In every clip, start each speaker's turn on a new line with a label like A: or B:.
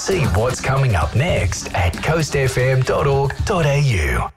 A: See what's coming up next at coastfm.org.au.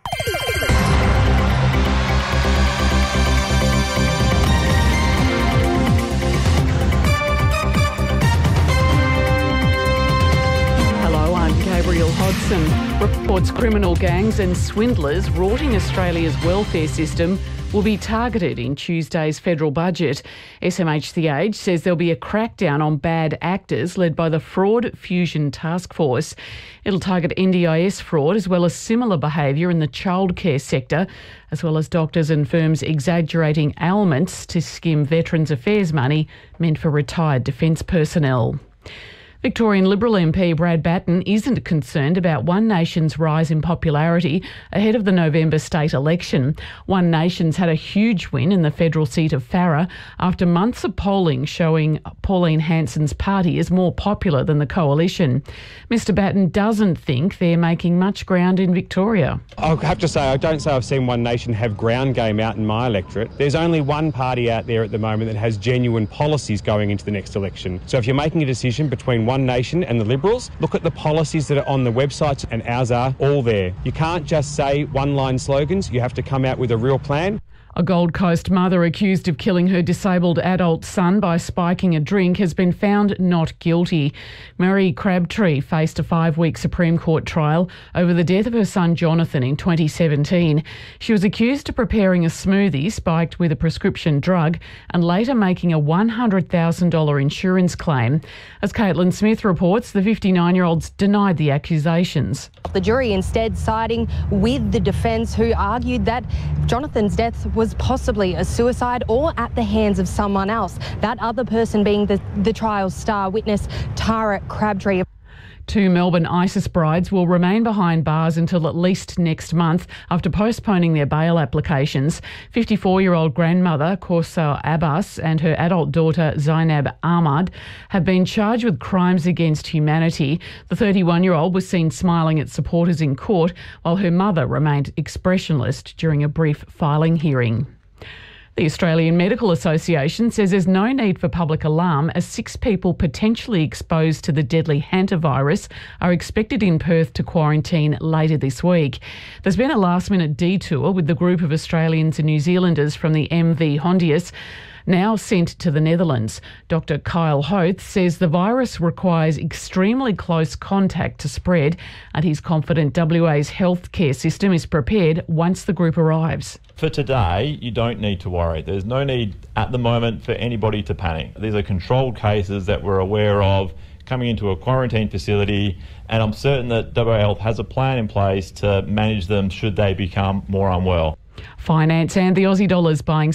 B: Gabriel Hodson reports criminal gangs and swindlers rorting Australia's welfare system will be targeted in Tuesday's federal budget. SMH The Age says there'll be a crackdown on bad actors led by the Fraud Fusion Task Force. It'll target NDIS fraud as well as similar behaviour in the childcare sector, as well as doctors and firms exaggerating ailments to skim Veterans Affairs money meant for retired defence personnel. Victorian Liberal MP Brad Batten isn't concerned about One Nation's rise in popularity ahead of the November state election. One Nation's had a huge win in the federal seat of Farrer after months of polling showing Pauline Hanson's party is more popular than the coalition. Mr Batten doesn't think they're making much ground in Victoria.
C: I'll have to say, I don't say I've seen One Nation have ground game out in my electorate. There's only one party out there at the moment that has genuine policies going into the next election. So if you're making a decision between One Nation and the Liberals, look at the policies that are on the websites, and ours are all there. You can't just say one-line slogans. You have to come out with a real plan.
B: A Gold Coast mother accused of killing her disabled adult son by spiking a drink has been found not guilty. Mary Crabtree faced a 5-week Supreme Court trial over the death of her son Jonathan in 2017. She was accused of preparing a smoothie spiked with a prescription drug and later making a $100,000 insurance claim. As Caitlin Smith reports, the 59-year-olds denied the accusations.
D: The jury instead siding with the defence, who argued that Jonathan's death was possibly a suicide or at the hands of someone else, that other person being the trial's star witness, Tara Crabtree.
B: 2 Melbourne ISIS brides will remain behind bars until at least next month after postponing their bail applications. 54-year-old grandmother Kausa Abbas and her adult daughter Zainab Ahmad have been charged with crimes against humanity. The 31-year-old was seen smiling at supporters in court while her mother remained expressionless during a brief filing hearing. The Australian Medical Association says there's no need for public alarm as 6 people potentially exposed to the deadly hantavirus are expected in Perth to quarantine later this week. There's been a last-minute detour with the group of Australians and New Zealanders from the MV Hondius now sent to the Netherlands. Dr Kyle Hoth says the virus requires extremely close contact to spread, and he's confident WA's healthcare system is prepared once the group arrives.
E: For today, you don't need to worry. There's no need at the moment for anybody to panic. These are controlled cases that we're aware of coming into a quarantine facility, and I'm certain that WA Health has a plan in place to manage them should they become more unwell.
B: Finance and the Aussie dollar's buying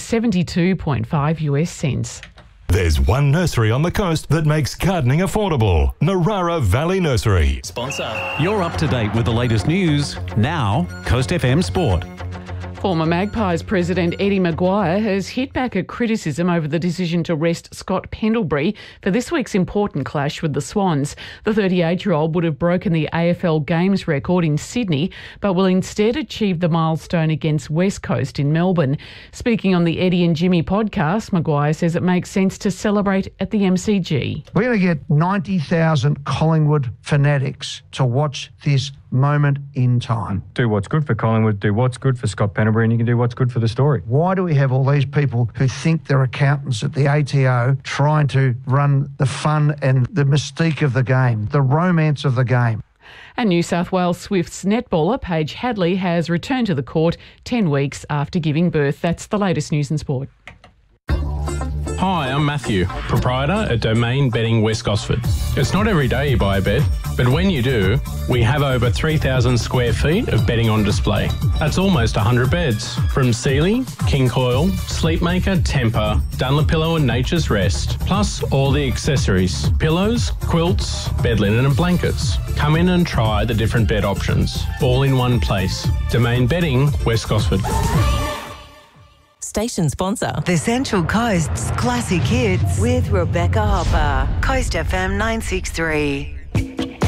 B: 72.5 US cents.
F: There's one nursery on the coast that makes gardening affordable. Narara Valley Nursery.
G: Sponsor. You're up to date with the latest news. Now, Coast FM Sport.
B: Former Magpies president Eddie Maguire has hit back at criticism over the decision to rest Scott Pendlebury for this week's important clash with the Swans. The 38-year-old would have broken the AFL Games record in Sydney, but will instead achieve the milestone against West Coast in Melbourne. Speaking on the Eddie and Jimmy podcast, Maguire says it makes sense to celebrate at the MCG.
H: We're going to get 90,000 Collingwood fanatics to watch this moment in time.
C: Do what's good for Collingwood, do what's good for Scott Pendlebury, and you can do what's good for the story.
H: Why do we have all these people who think they're accountants at the ATO trying to run the fun and the mystique of the game, the romance of the game?
B: And New South Wales Swifts netballer Paige Hadley has returned to the court 10 weeks after giving birth. That's the latest news and sport.
I: Hi, I'm Matthew, proprietor at Domain Bedding West Gosford. It's not every day you buy a bed, but when you do, we have over 3,000 square feet of bedding on display. That's almost 100 beds, from Sealy, King Coil, Sleepmaker, Temper, Dunlopillow and Nature's Rest, plus all the accessories, pillows, quilts, bed linen and blankets. Come in and try the different bed options, all in one place. Domain Bedding West Gosford.
J: Station sponsor, the Central Coast's classic hits with Rebecca Hopper. Coast FM 963.